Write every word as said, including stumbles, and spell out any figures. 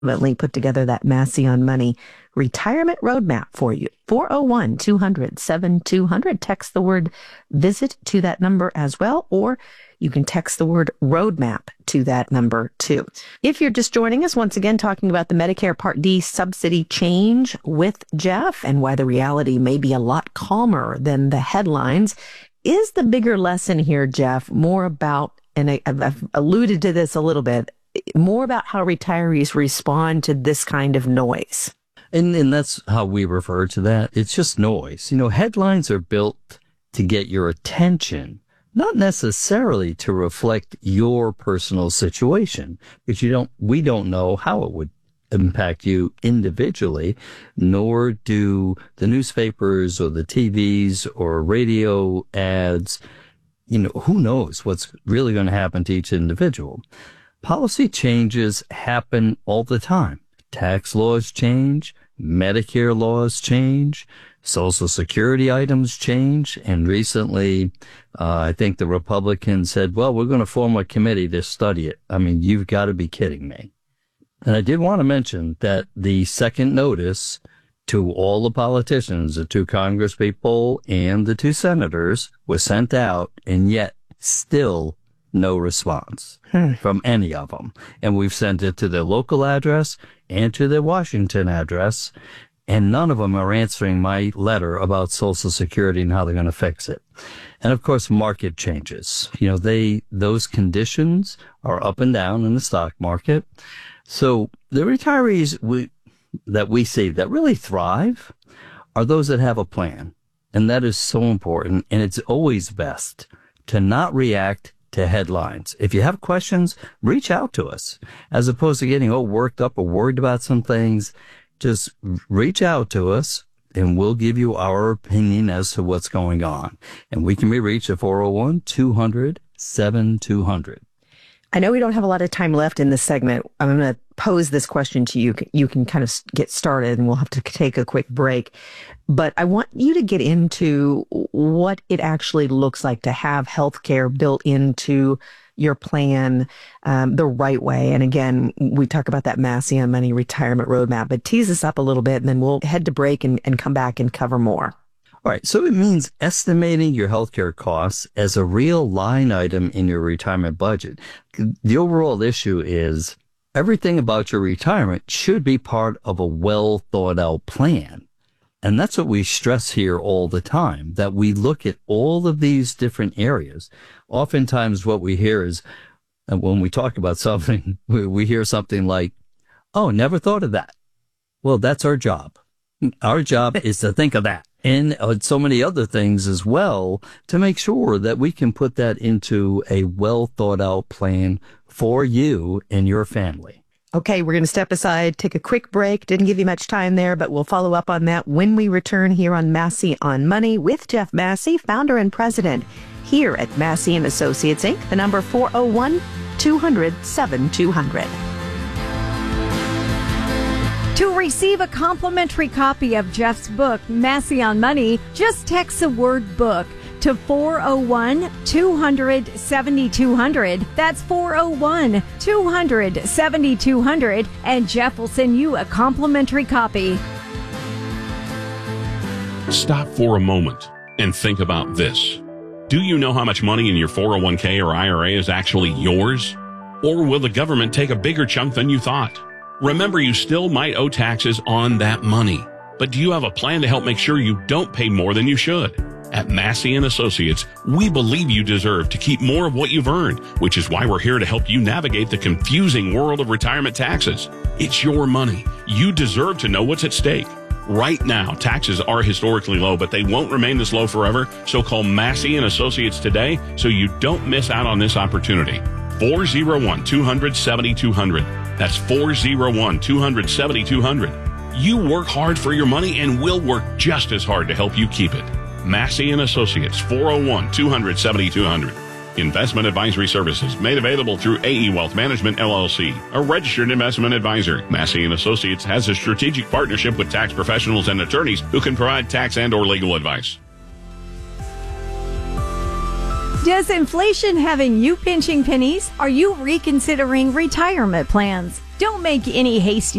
put together that Massey on Money retirement roadmap for you. four oh one, two hundred, seventy-two hundred. Text the word visit to that number as well, or you can text the word roadmap to that number too. If you're just joining us, once again, talking about the Medicare Part D subsidy change with Jeff and why the reality may be a lot calmer than the headlines. Is the bigger lesson here, Jeff, more about, and I, I've alluded to this a little bit, more about how retirees respond to this kind of noise? And and that's how we refer to that. It's just noise. You know, headlines are built to get your attention, not necessarily to reflect your personal situation, because you don't, we don't know how it would impact you individually, nor do the newspapers or the T Vs or radio ads. You know, who knows what's really going to happen to each individual. Policy changes happen all the time. Tax laws change, Medicare laws change, Social Security items change, and recently, uh, I think the Republicans said, well, we're going to form a committee to study it. I mean, you've got to be kidding me. And I did want to mention that the second notice to all the politicians, the two congresspeople and the two senators, was sent out, and yet still no response hmm. from any of them. And we've sent it to their local address and to their Washington address, and none of them are answering my letter about Social Security and how they're going to fix it. And of course, market changes. You know, they, those conditions are up and down in the stock market. So the retirees we, that we see that really thrive are those that have a plan. And that is so important. And it's always best to not react to headlines. If you have questions, reach out to us. As opposed to getting all worked up or worried about some things, just reach out to us and we'll give you our opinion as to what's going on. And we can be reached at four oh one, two hundred, seventy-two hundred. I know we don't have a lot of time left in this segment. I'm going to pose this question to you. You can kind of get started and we'll have to take a quick break. But I want you to get into what it actually looks like to have healthcare built into your plan um, the right way. And again, we talk about that Massey on Money retirement roadmap, but tease us up a little bit and then we'll head to break and, and come back and cover more. All right. So it means estimating your healthcare costs as a real line item in your retirement budget. The overall issue is everything about your retirement should be part of a well thought out plan. And that's what we stress here all the time, that we look at all of these different areas. Oftentimes what we hear is, and when we talk about something, we, we hear something like, oh, never thought of that. Well, that's our job. Our job is to think of that. And uh, so many other things as well to make sure that we can put that into a well thought out plan for you and your family. Okay, we're going to step aside, take a quick break. Didn't give you much time there, but we'll follow up on that when we return here on Massey on Money with Jeff Massey, founder and president here at Massey and Associates, Incorporated. The number four oh one, two hundred, seventy-two hundred. To receive a complimentary copy of Jeff's book, Massey on Money, just text the word book to four oh one, two hundred, seventy-two hundred. That's four oh one, two hundred, seventy-two hundred, and Jeff will send you a complimentary copy. Stop for a moment and think about this. Do you know how much money in your four oh one k or I R A is actually yours? Or will the government take a bigger chunk than you thought? Remember, you still might owe taxes on that money. But do you have a plan to help make sure you don't pay more than you should? At Massey and Associates, we believe you deserve to keep more of what you've earned, which is why we're here to help you navigate the confusing world of retirement taxes. It's your money. You deserve to know what's at stake. Right now, taxes are historically low, but they won't remain this low forever. So call Massey and Associates today so you don't miss out on this opportunity. four oh one, two hundred, seventy-two hundred. That's four oh one, two hundred, seventy-two hundred. You work hard for your money and we'll work just as hard to help you keep it. Massey and Associates, four oh one, two hundred, seventy-two hundred. Investment advisory services made available through A E Wealth Management, L L C, a registered investment advisor. Massey and Associates has a strategic partnership with tax professionals and attorneys who can provide tax and or legal advice. Does inflation having you pinching pennies? Are you reconsidering retirement plans? Don't make any hasty